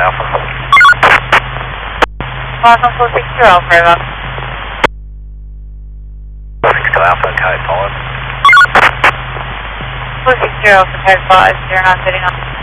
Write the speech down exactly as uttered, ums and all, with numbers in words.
Alpha. Welcome to six two Alpha, over. six two Alpha, code five. six two Alpha, code five, zero nine thirty nine.